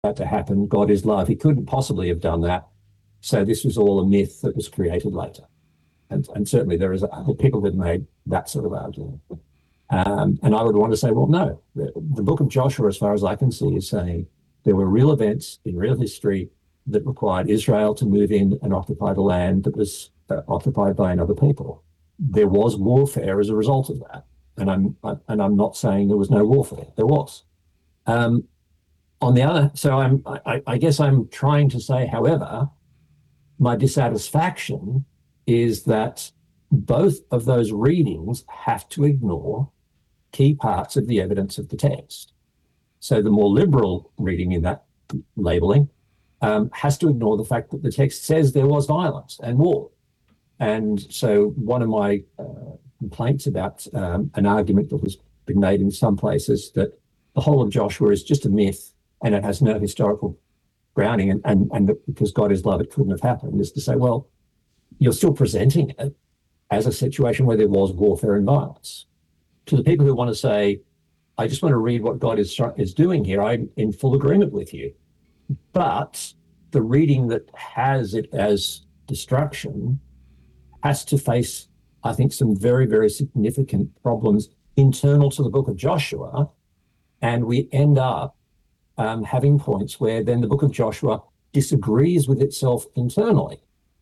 that to happen. God is love. He couldn't possibly have done that. So this was all a myth that was created later. And certainly there is people that made that sort of argument. And I would want to say, well, no, the book of Joshua, as far as I can see, is saying there were real events in real history that required Israel to move in and occupy the land that was occupied by another people. There was warfare as a result of that. And I'm not saying there was no warfare. There was. On the other, so I guess I'm trying to say, however, my dissatisfaction is that both of those readings have to ignore key parts of the evidence of the text. So the more liberal reading in that labeling has to ignore the fact that the text says there was violence and war. And so one of my complaints about an argument that has been made in some places that the whole of Joshua is just a myth and it has no historical grounding and that because God is love, it couldn't have happened, is to say, well, you're still presenting it as a situation where there was warfare and violence. To the people who want to say, I just want to read what God is doing here, I'm in full agreement with you. But the reading that has it as destruction has to face, I think, some very, very significant problems internal to the book of Joshua. And we end up having points where then the book of Joshua disagrees with itself internally.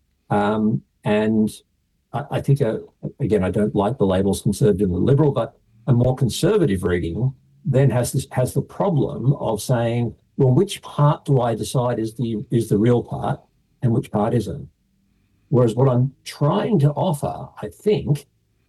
And I think, again, I don't like the labels conservative and liberal, but a more conservative reading then has the problem of saying, well, which part do I decide is the real part and which part isn't? Whereas what I'm trying to offer, I think,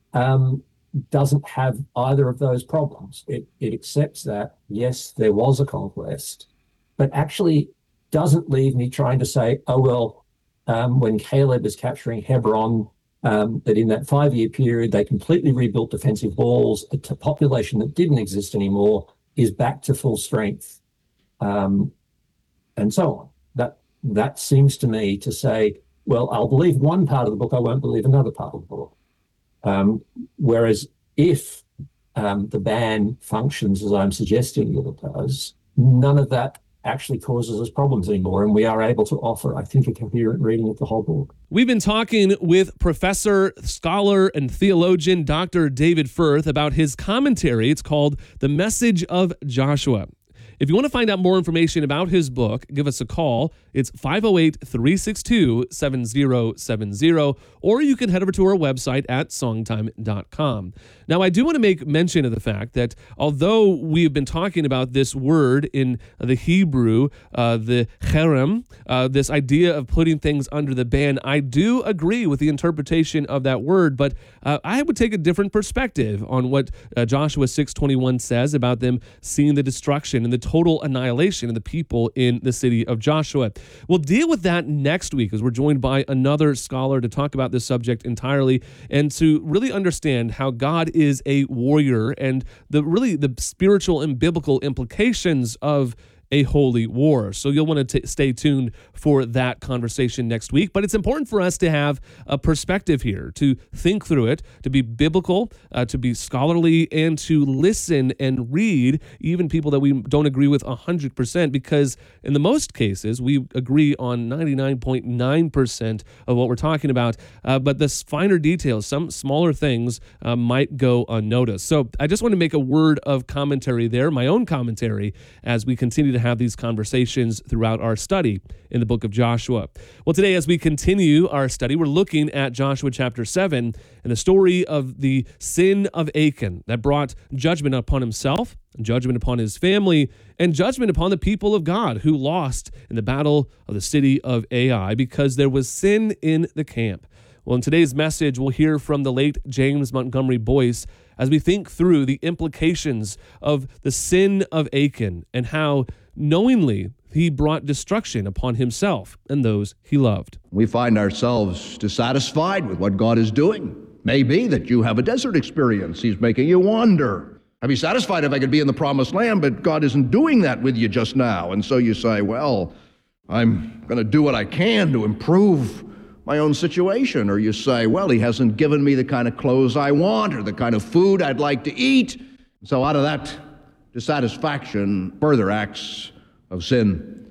doesn't have either of those problems. It accepts that, yes, there was a conquest, but actually doesn't leave me trying to say, oh, well, when Caleb is capturing Hebron, that in that 5-year period, they completely rebuilt defensive walls, a population that didn't exist anymore is back to full strength, and so on. That seems to me to say, well, I'll believe one part of the book, I won't believe another part of the book. Whereas if the ban functions as I'm suggesting that it does, none of that actually causes us problems anymore, and we are able to offer, I think, a coherent reading of the whole book. We've been talking with professor, scholar, and theologian Dr. David Firth about his commentary. It's called The Message of Joshua. If you want to find out more information about his book, give us a call. It's 508-362-7070, or you can head over to our website at songtime.com. Now, I do want to make mention of the fact that although we've been talking about this word in the Hebrew, the cherem, this idea of putting things under the ban, I do agree with the interpretation of that word, but I would take a different perspective on what Joshua 6:21 says about them seeing the destruction and the total annihilation of the people in the city of Joshua. We'll deal with that next week as we're joined by another scholar to talk about this subject entirely and to really understand how God is a warrior and the spiritual and biblical implications of a holy war. So you'll want to stay tuned for that conversation next week. But it's important for us to have a perspective here, to think through it, to be biblical, to be scholarly, and to listen and read even people that we don't agree with 100%, because in the most cases, we agree on 99.9% of what we're talking about. But the finer details, some smaller things might go unnoticed. So I just want to make a word of commentary there, my own commentary, as we continue to have these conversations throughout our study in the book of Joshua. Well, today, as we continue our study, we're looking at Joshua chapter 7 and the story of the sin of Achan that brought judgment upon himself, judgment upon his family, and judgment upon the people of God who lost in the battle of the city of Ai because there was sin in the camp. Well, in today's message, we'll hear from the late James Montgomery Boyce as we think through the implications of the sin of Achan and how knowingly he brought destruction upon himself and those he loved. We find ourselves dissatisfied with what God is doing. Maybe that you have a desert experience. He's making you wander. I'd be satisfied if I could be in the promised land, but God isn't doing that with you just now. And so you say, well, I'm going to do what I can to improve my own situation. Or you say, well, he hasn't given me the kind of clothes I want or the kind of food I'd like to eat. So out of that dissatisfaction, further acts of sin.